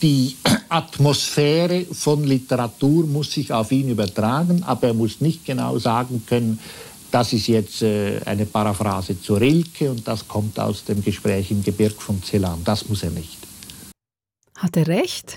die Atmosphäre von Literatur muss sich auf ihn übertragen, aber er muss nicht genau sagen können, das ist jetzt eine Paraphrase zu Rilke und das kommt aus dem Gespräch im Gebirg von Celan. Das muss er nicht. Hat er recht?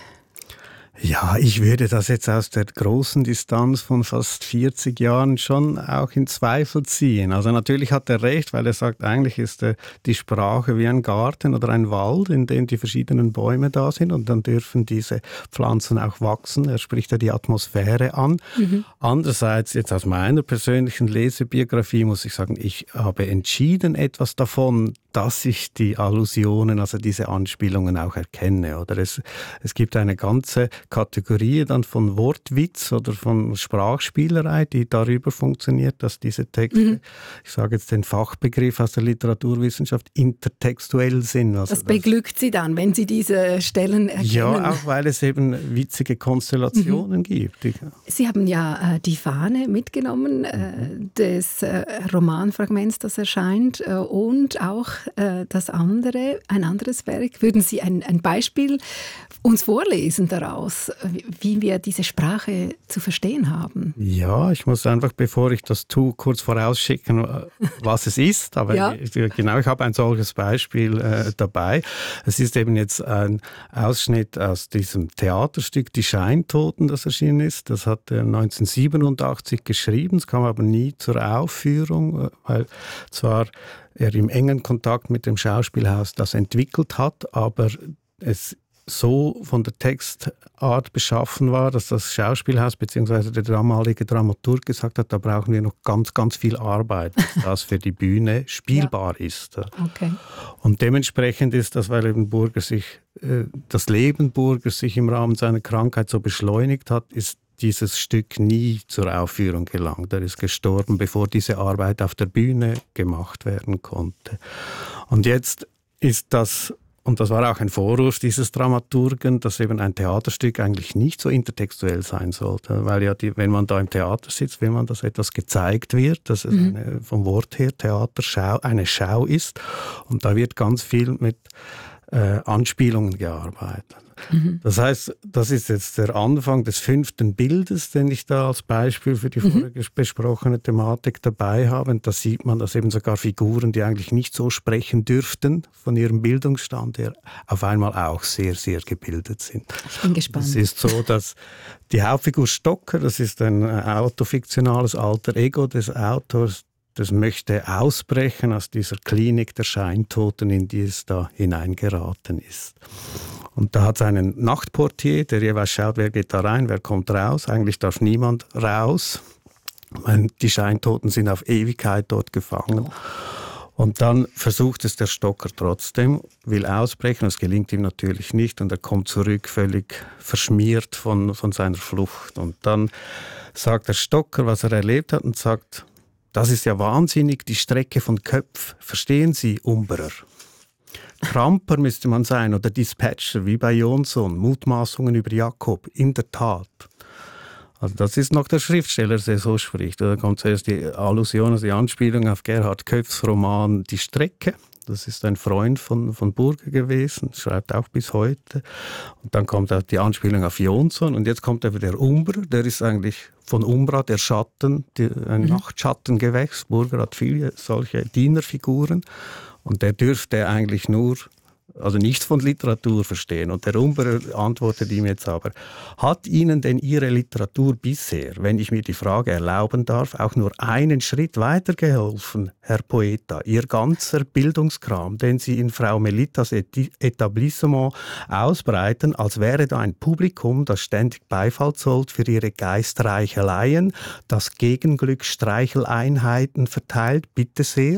Ja, ich würde das jetzt aus der großen Distanz von fast 40 Jahren schon auch in Zweifel ziehen. Also natürlich hat er recht, weil er sagt, eigentlich ist die Sprache wie ein Garten oder ein Wald, in dem die verschiedenen Bäume da sind und dann dürfen diese Pflanzen auch wachsen. Er spricht ja die Atmosphäre an. Andererseits, jetzt aus meiner persönlichen Lesebiografie muss ich sagen, ich habe entschieden etwas davon, dass ich die Allusionen, also diese Anspielungen auch erkenne. Oder es gibt eine ganze Kategorie dann von Wortwitz oder von Sprachspielerei, die darüber funktioniert, dass diese Texte, ich sage jetzt den Fachbegriff aus der Literaturwissenschaft, intertextuell sind. Also das beglückt Sie dann, wenn Sie diese Stellen erkennen? Ja, auch weil es eben witzige Konstellationen gibt. Sie haben ja die Fahne mitgenommen des Romanfragments, das erscheint, und auch ein anderes Werk. Würden Sie ein Beispiel uns vorlesen daraus, wie wir diese Sprache zu verstehen haben? Ja, ich muss einfach, bevor ich das tue, kurz vorausschicken, was es ist. Aber ja. ich habe ein solches Beispiel dabei. Es ist eben jetzt ein Ausschnitt aus diesem Theaterstück Die Scheintoten, das erschienen ist. Das hat er 1987 geschrieben. Es kam aber nie zur Aufführung, weil zwar er im engen Kontakt mit dem Schauspielhaus das entwickelt hat, aber es so von der Textart beschaffen war, dass das Schauspielhaus bzw. der damalige Dramaturg gesagt hat, da brauchen wir noch ganz, ganz viel Arbeit, dass das für die Bühne spielbar ist. Okay. Und dementsprechend ist das, weil eben das Leben Burgers sich im Rahmen seiner Krankheit so beschleunigt hat, ist dieses Stück nie zur Aufführung gelangt. Er ist gestorben, bevor diese Arbeit auf der Bühne gemacht werden konnte. Und jetzt ist das, und das war auch ein Vorwurf dieses Dramaturgen, dass eben ein Theaterstück eigentlich nicht so intertextuell sein sollte. Weil ja, wenn man da im Theater sitzt, will man, dass etwas gezeigt wird, dass es vom Wort her Theaterschau, eine Schau ist. Und da wird ganz viel mit Anspielungen gearbeitet. Das heißt, das ist jetzt der Anfang des 5. Bildes, den ich da als Beispiel für die vorher besprochene Thematik dabei habe. Und da sieht man, dass eben sogar Figuren, die eigentlich nicht so sprechen dürften, von ihrem Bildungsstand her, auf einmal auch sehr, sehr gebildet sind. Ich bin gespannt. Es ist so, dass die Hauptfigur Stocker, das ist ein autofiktionales Alter Ego des Autors, das möchte ausbrechen aus dieser Klinik der Scheintoten, in die es da hineingeraten ist. Und da hat es einen Nachtportier, der jeweils schaut, wer geht da rein, wer kommt raus. Eigentlich darf niemand raus. Die Scheintoten sind auf Ewigkeit dort gefangen. Und dann versucht es der Stocker trotzdem, will ausbrechen. Es gelingt ihm natürlich nicht und er kommt zurück, völlig verschmiert von seiner Flucht. Und dann sagt der Stocker, was er erlebt hat und sagt, das ist ja wahnsinnig, die Strecke von Köpf. Verstehen Sie, Umbrer? Kramper müsste man sein oder Dispatcher, wie bei Jonsson. Mutmaßungen über Jakob, in der Tat. Also das ist noch der Schriftsteller, der so spricht. Da kommt zuerst die Allusion, also die Anspielung auf Gerhard Köpfs Roman Die Strecke. Das ist ein Freund von Burger gewesen, schreibt auch bis heute. Und dann kommt auch die Anspielung auf Jonsson. Und jetzt kommt eben der Umbrer, der ist eigentlich von Umbra, der Schatten, ein Nachtschattengewächs. Burger hat viele solche Dienerfiguren. Und der dürfte eigentlich nur, also nichts von Literatur verstehen. Und der Umbrer antwortet ihm jetzt aber, hat Ihnen denn Ihre Literatur bisher, wenn ich mir die Frage erlauben darf, auch nur einen Schritt weitergeholfen, Herr Poeta? Ihr ganzer Bildungskram, den Sie in Frau Melitas Etablissement ausbreiten, als wäre da ein Publikum, das ständig Beifall zollt für Ihre Geistreicheleien, das Gegenglück Streicheleinheiten verteilt, bitte sehr.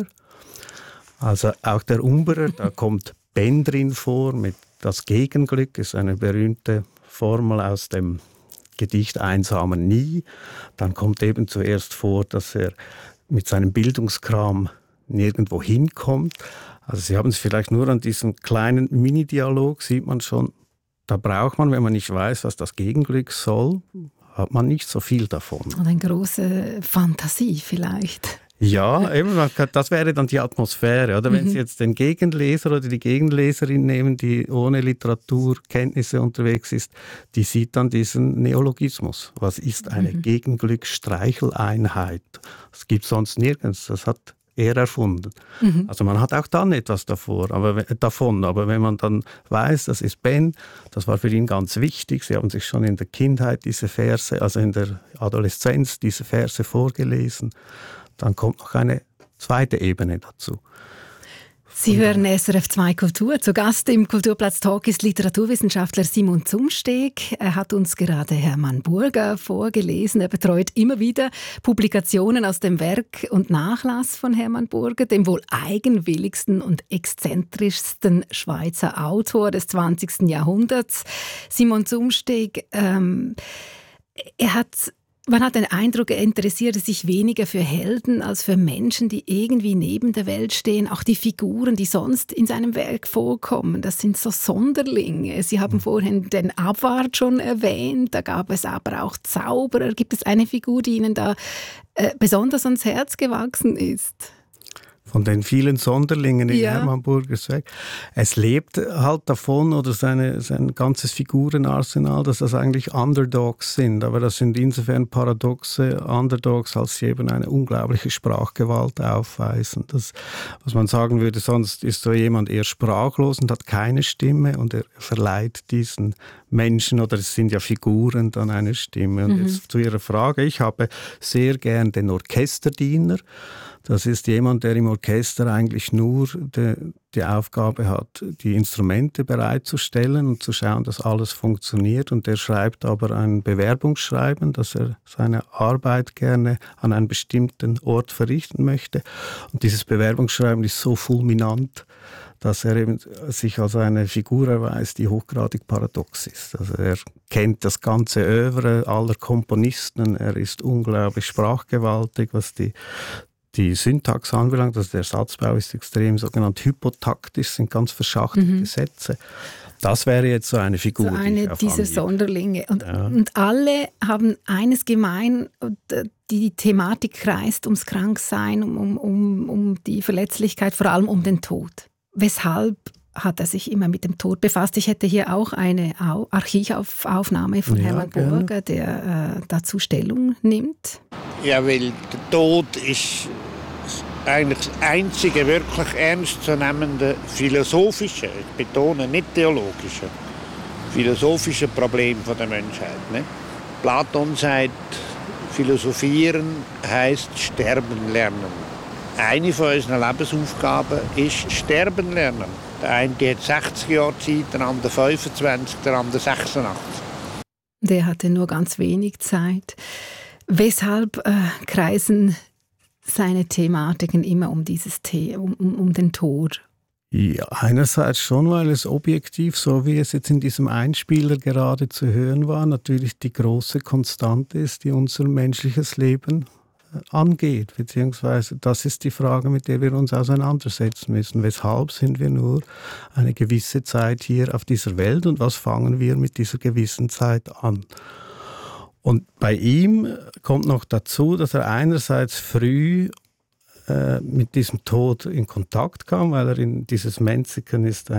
Also auch der Umbrer, da kommt Ben drin vor, mit das Gegenglück, ist eine berühmte Formel aus dem Gedicht Einsamen Nie. Dann kommt eben zuerst vor, dass er mit seinem Bildungskram nirgendwo hinkommt. Also Sie haben es vielleicht nur an diesem kleinen Mini-Dialog, sieht man schon, da braucht man, wenn man nicht weiß, was das Gegenglück soll, hat man nicht so viel davon. Und eine große Fantasie vielleicht. Ja, eben, das wäre dann die Atmosphäre. Oder wenn Sie jetzt den Gegenleser oder die Gegenleserin nehmen, die ohne Literaturkenntnisse unterwegs ist, die sieht dann diesen Neologismus. Was ist eine Gegenglück-Streicheleinheit? Das gibt es sonst nirgends. Das hat er erfunden. Also man hat auch dann etwas davon. Aber wenn man dann weiß, das ist Ben, das war für ihn ganz wichtig. Sie haben sich schon in der Kindheit diese Verse, also in der Adoleszenz diese Verse vorgelesen. Dann kommt noch eine zweite Ebene dazu. Sie hören SRF 2 Kultur. Zu Gast im Kulturplatz Talk ist Literaturwissenschaftler Simon Zumsteg. Er hat uns gerade Hermann Burger vorgelesen. Er betreut immer wieder Publikationen aus dem Werk und Nachlass von Hermann Burger, dem wohl eigenwilligsten und exzentrischsten Schweizer Autor des 20. Jahrhunderts. Simon Zumsteg, man hat den Eindruck, er interessierte sich weniger für Helden als für Menschen, die irgendwie neben der Welt stehen. Auch die Figuren, die sonst in seinem Werk vorkommen, das sind so Sonderlinge. Sie haben vorhin den Abwart schon erwähnt, da gab es aber auch Zauberer. Gibt es eine Figur, die Ihnen da besonders ans Herz gewachsen ist? Von den vielen Sonderlingen in Hermann Burgers Werk. Es lebt halt davon, oder sein ganzes Figurenarsenal, dass das eigentlich Underdogs sind. Aber das sind insofern paradoxe Underdogs, als sie eben eine unglaubliche Sprachgewalt aufweisen. Das, was man sagen würde, sonst ist so jemand eher sprachlos und hat keine Stimme und er verleiht diesen Menschen, oder es sind ja Figuren, dann eine Stimme. Und jetzt zu Ihrer Frage, ich habe sehr gern den Orchesterdiener. Das ist jemand, der im Orchester eigentlich nur die Aufgabe hat, die Instrumente bereitzustellen und zu schauen, dass alles funktioniert. Und der schreibt aber ein Bewerbungsschreiben, dass er seine Arbeit gerne an einem bestimmten Ort verrichten möchte. Und dieses Bewerbungsschreiben ist so fulminant, dass er eben sich als eine Figur erweist, die hochgradig paradox ist. Also er kennt das ganze Œuvre aller Komponisten, er ist unglaublich sprachgewaltig, was die Syntax anbelangt, also der Satzbau ist extrem sogenannt hypotaktisch, sind ganz verschachtelte Sätze. Das wäre jetzt so eine Figur. So eine dieser Sonderlinge. Und alle haben eines gemein, die Thematik kreist ums Kranksein, um die Verletzlichkeit, vor allem um den Tod. Weshalb hat er sich immer mit dem Tod befasst? Ich hätte hier auch eine Archivaufnahme von Hermann Burger, der dazu Stellung nimmt. Ja, weil der Tod ist eigentlich das einzige wirklich ernstzunehmende philosophische, ich betone nicht theologische, philosophische Problem der Menschheit. Ne? Platon sagt, philosophieren heisst sterben lernen. Eine von unseren Lebensaufgaben ist sterben lernen. Der eine hat 60 Jahre Zeit, der andere 25, der andere 86. Der hatte nur ganz wenig Zeit. Weshalb kreisen seine Thematiken immer um dieses um den Tod? Ja, einerseits schon, weil es objektiv, so wie es jetzt in diesem Einspieler gerade zu hören war, natürlich die große Konstante ist, die unser menschliches Leben angeht, beziehungsweise das ist die Frage, mit der wir uns auseinandersetzen müssen. Weshalb sind wir nur eine gewisse Zeit hier auf dieser Welt und was fangen wir mit dieser gewissen Zeit an? Und bei ihm kommt noch dazu, dass er einerseits früh mit diesem Tod in Kontakt kam, weil er in dieses Menziken ist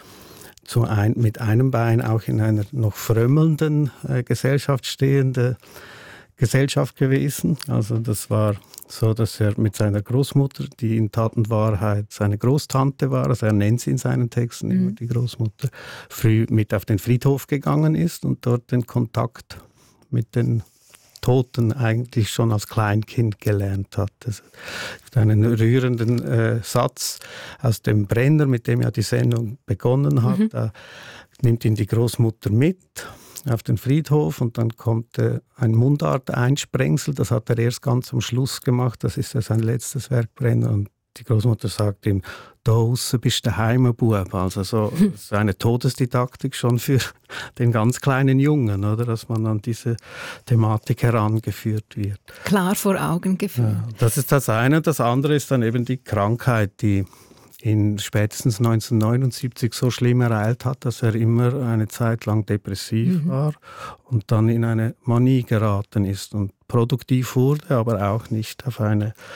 mit einem Bein auch in einer noch frömmelnden Gesellschaft stehende Gesellschaft gewesen. Also das war so, dass er mit seiner Großmutter, die in Tat und Wahrheit seine Großtante war, also er nennt sie in seinen Texten immer die Großmutter, früh mit auf den Friedhof gegangen ist und dort den Kontakt mit den Toten eigentlich schon als Kleinkind gelernt hat. Es gibt einen rührenden Satz aus dem Brenner, mit dem ja die Sendung begonnen hat. Da nimmt ihn die Großmutter mit auf den Friedhof und dann kommt ein Mundart-Einsprengsel, das hat er erst ganz am Schluss gemacht, das ist ja sein letztes Werk, Brenner, und die Großmutter sagt ihm, da aussen bist du der Heimbub. Also so eine Todesdidaktik schon für den ganz kleinen Jungen, oder, dass man an diese Thematik herangeführt wird. Klar vor Augen geführt. Ja, das ist das eine. Das andere ist dann eben die Krankheit, die ihn spätestens 1979 so schlimm ereilt hat, dass er immer eine Zeit lang depressiv war und dann in eine Manie geraten ist und produktiv wurde, aber auch nicht auf eine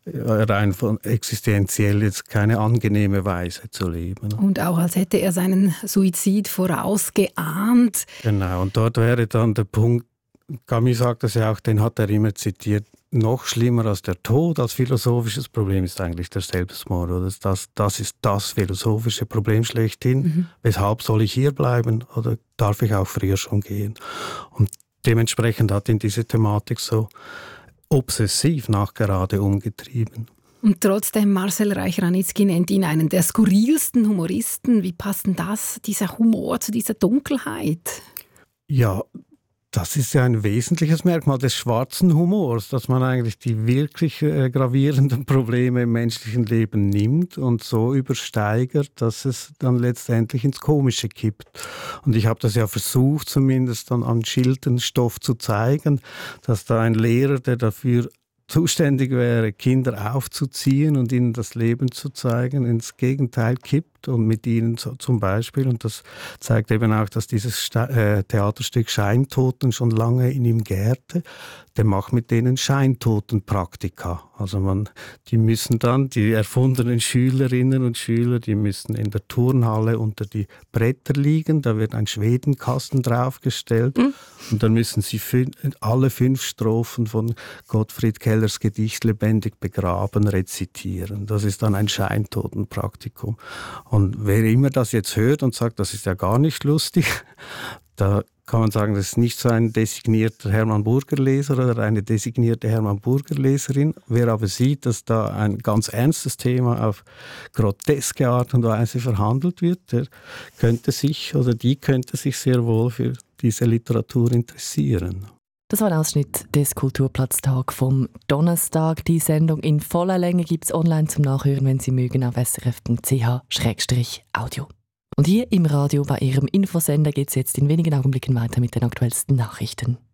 rein von existenziell jetzt keine angenehme Weise zu leben. Und auch als hätte er seinen Suizid vorausgeahnt. Genau, und dort wäre dann der Punkt, Camus sagt das ja auch, den hat er immer zitiert, noch schlimmer als der Tod, als philosophisches Problem ist eigentlich der Selbstmord. Oder? Das ist das philosophische Problem schlechthin. Weshalb soll ich hier bleiben oder darf ich auch früher schon gehen? Und dementsprechend hat ihn diese Thematik so obsessiv nachgerade umgetrieben. Und trotzdem, Marcel Reich-Ranitzky nennt ihn einen der skurrilsten Humoristen. Wie passt denn dieser Humor zu dieser Dunkelheit? Ja, das ist ja ein wesentliches Merkmal des schwarzen Humors, dass man eigentlich die wirklich gravierenden Probleme im menschlichen Leben nimmt und so übersteigert, dass es dann letztendlich ins Komische kippt. Und ich habe das ja versucht, zumindest dann an Schildenstoff zu zeigen, dass da ein Lehrer, der dafür zuständig wäre, Kinder aufzuziehen und ihnen das Leben zu zeigen, ins Gegenteil kippt und mit ihnen zum Beispiel, und das zeigt eben auch, dass dieses Theaterstück Scheintoten schon lange in ihm gärte, der macht mit denen Scheintotenpraktika. Also die müssen dann, die erfundenen Schülerinnen und Schüler, die müssen in der Turnhalle unter die Bretter liegen, da wird ein Schwedenkasten draufgestellt und dann müssen sie alle 5 Strophen von Gottfried Kellers Gedicht Lebendig begraben rezitieren. Das ist dann ein Scheintotenpraktikum. Und wer immer das jetzt hört und sagt, das ist ja gar nicht lustig, da kann man sagen, das ist nicht so ein designierter Hermann Burger-Leser oder eine designierte Hermann Burger-Leserin. Wer aber sieht, dass da ein ganz ernstes Thema auf groteske Art und Weise verhandelt wird, der könnte sich oder die könnte sich sehr wohl für diese Literatur interessieren. Das war ein Ausschnitt des Kulturplatztag vom Donnerstag. Die Sendung in voller Länge gibt es online zum Nachhören, wenn Sie mögen, auf srf.ch/audio. Und hier im Radio bei Ihrem Infosender geht es jetzt in wenigen Augenblicken weiter mit den aktuellsten Nachrichten.